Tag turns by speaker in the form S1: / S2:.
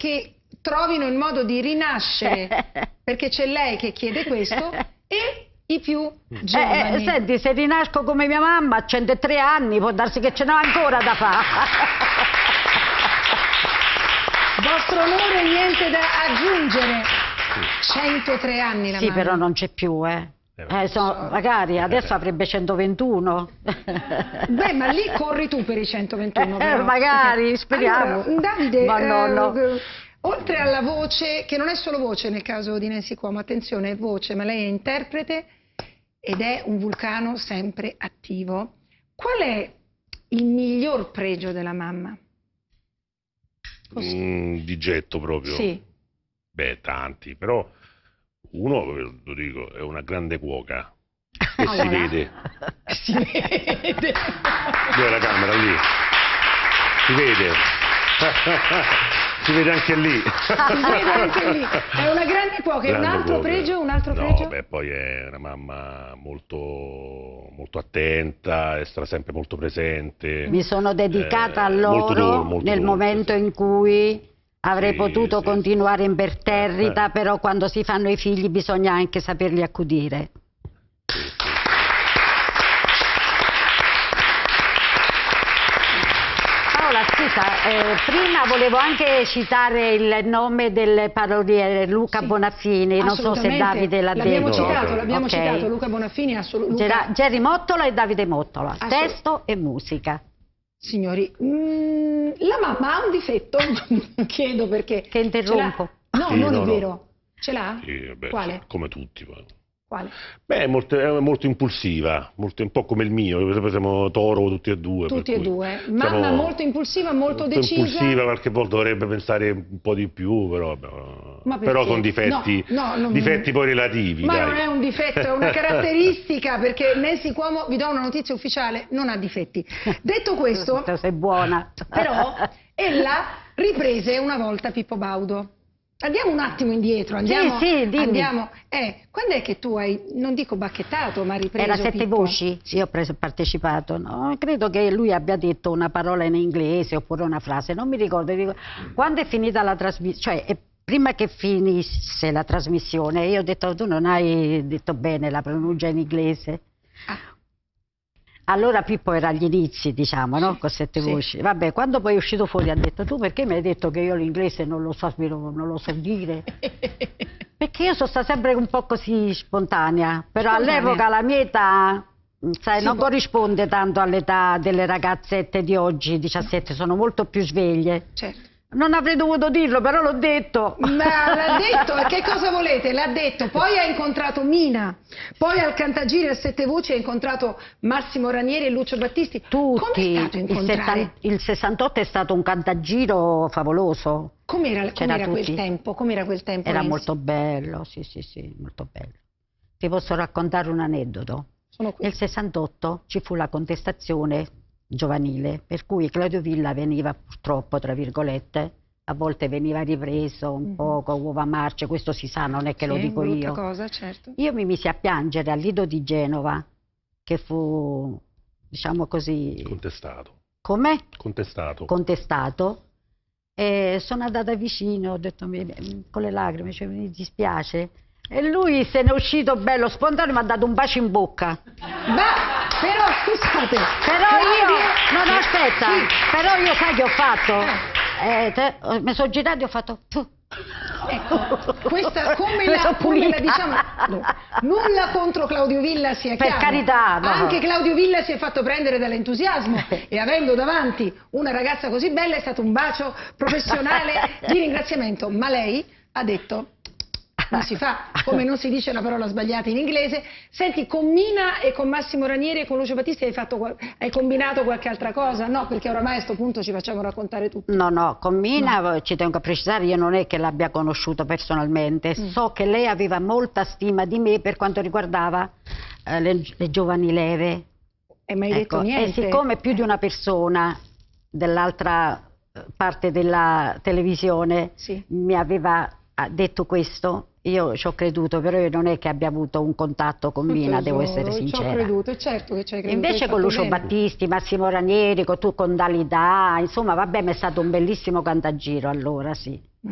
S1: che trovino il modo di rinascere, perché c'è lei che chiede questo, e i più giovani.
S2: Senti, se rinasco come mia mamma a 103 anni, può darsi che ce n'ho ancora da fare.
S1: Vostro onore, niente da aggiungere. 103 anni la
S2: sì,
S1: mamma.
S2: però non c'è più, magari adesso avrebbe 121.
S1: Beh, ma lì corri tu per i 121 però,
S2: magari,
S1: perché...
S2: speriamo.
S1: Allora, Davide,
S2: ma no.
S1: Oltre alla voce, che non è solo voce nel caso di Nancy Cuomo, attenzione, è voce, ma lei è interprete ed è un vulcano sempre attivo. Qual è il miglior pregio della mamma?
S3: Di getto proprio?
S1: Sì.
S3: Beh, tanti, però uno, lo dico, è una grande cuoca. E si vede.
S1: Si vede.
S3: Dove è la camera? Lì. Si vede. Si vede anche lì.
S1: Si vede anche lì. È una grande cuoca. E un altro pregio? Un altro pregio?
S3: No, beh, poi è una mamma molto attenta, sarà sempre molto presente.
S2: Mi sono dedicata a loro nel momento in cui avrei potuto continuare imperterrita, però quando si fanno i figli bisogna anche saperli accudire. Paola, scusa, prima volevo anche citare il nome del paroliere Luca Bonaffini, non so se Davide l'ha detto.
S1: L'abbiamo citato, Luca Bonaffini, assolutamente.
S2: Gerry Mottola e Davide Mottola, testo e musica.
S1: Signori, la mamma ha un difetto, chiedo perché...
S2: Che interrompo.
S1: No,
S3: sì,
S1: non
S3: no,
S1: è vero. Ce l'ha?
S3: Sì, vabbè,
S1: Quale?
S3: Come tutti. Poi.
S1: Quale?
S3: Beh, è molto impulsiva, un po' come il mio, siamo toro tutti e due.
S1: Tutti e due. Mamma molto impulsiva, molto decisa.
S3: Impulsiva, qualche volta dovrebbe pensare un po' di più, però con difetti, difetti poi relativi.
S1: Ma
S3: dai.
S1: non è un difetto, è una caratteristica, perché Nancy Cuomo, vi do una notizia ufficiale, non ha difetti. Detto questo,
S2: sei buona.
S1: Però, ella riprese una volta Pippo Baudo. Andiamo un attimo indietro, andiamo.
S2: Sì, dimmi.
S1: Andiamo. Quando è che tu hai, non dico bacchettato, ma ripreso
S2: Era Sette
S1: Pippo?
S2: Voci? Sì, ho partecipato. No? Credo che lui abbia detto una parola in inglese oppure una frase, non mi ricordo. Quando è finita la trasmissione, cioè prima che finisse la trasmissione, io ho detto: tu non hai detto bene la pronuncia in inglese. Allora Pippo era agli inizi, diciamo, no? Con Sette Voci. Vabbè, quando poi è uscito fuori ha detto: tu perché mi hai detto che io l'inglese non lo so dire? Perché io sono stata sempre un po' così spontanea, però all'epoca la mia età, sai, non corrisponde tanto all'età delle ragazzette di oggi, 17, sono molto più sveglie.
S1: Certo.
S2: Non avrei dovuto dirlo, però l'ho detto.
S1: Ma l'ha detto, e che cosa volete? L'ha detto. Poi ha incontrato Mina, poi al Cantagiri a Sette Voci ha incontrato Massimo Ranieri e Lucio Battisti.
S2: Tutti.
S1: Come è stato incontrare?
S2: Il 68 è stato un cantagiro favoloso.
S1: Com'era quel tempo? Com'era quel tempo?
S2: Era molto bello, sì, molto bello. Ti posso raccontare un aneddoto? Nel 68 ci fu la contestazione giovanile, per cui Claudio Villa veniva purtroppo, tra virgolette, a volte veniva ripreso un poco, uova marce, questo si sa, non è che lo dico io.
S1: Cosa, certo.
S2: Io mi misi a piangere al Lido di Genova, che fu, diciamo così...
S3: Contestato.
S2: Come?
S3: Contestato.
S2: Contestato. E sono andata vicino, ho detto con le lacrime, cioè, mi dispiace. E lui se n'è uscito bello spontaneo, mi ha dato un bacio in bocca.
S1: Però scusate,
S2: aspetta, però io sai che ho fatto? Mi sono girato e ho fatto...
S1: Ecco, questa come la diciamo, nulla contro Claudio Villa, sia chiaro.
S2: Per carità, no.
S1: Anche Claudio Villa si è fatto prendere dall'entusiasmo e avendo davanti una ragazza così bella è stato un bacio professionale di ringraziamento, ma lei ha detto: non si fa, come non si dice la parola sbagliata in inglese. Senti, con Mina e con Massimo Ranieri e con Lucio Battisti hai combinato qualche altra cosa? No, perché oramai a questo punto ci facciamo raccontare tutto.
S2: No, con Mina ci tengo a precisare, io non è che l'abbia conosciuto personalmente, so che lei aveva molta stima di me per quanto riguardava le giovani leve.
S1: E mai detto niente?
S2: E siccome più di una persona dell'altra parte della televisione mi aveva detto questo, io ci ho creduto, però io non è che abbia avuto un contatto con Mina, devo essere sincera.
S1: Ci ho creduto, certo che ci hai creduto.
S2: Invece con Lucio Battisti, Massimo Ranieri, con Dalida, insomma, vabbè, mi è stato un bellissimo cantagiro allora, sì.